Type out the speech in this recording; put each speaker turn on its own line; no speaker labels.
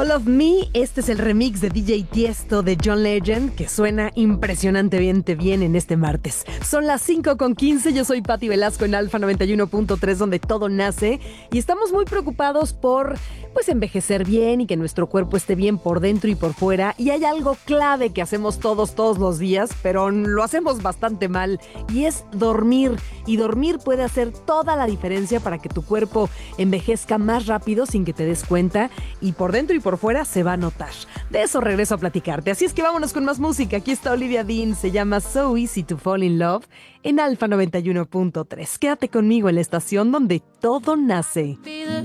All of Me, este es el remix de DJ Tiesto de John Legend que suena impresionantemente bien en este martes. Son las 5:15, yo soy Pati Velasco en Alfa 91.3 donde todo nace y estamos muy preocupados por envejecer bien y que nuestro cuerpo esté bien por dentro y por fuera, y hay algo clave que hacemos todos los días, pero lo hacemos bastante mal, y es dormir. Y dormir puede hacer toda la diferencia para que tu cuerpo envejezca más rápido sin que te des cuenta, y por dentro y por fuera se va a notar. De eso regreso a platicarte, así es que vámonos con más música. Aquí está Olivia Dean, se llama So Easy to Fall in Love en Alfa 91.3. Quédate conmigo en la estación donde todo nace.
Be the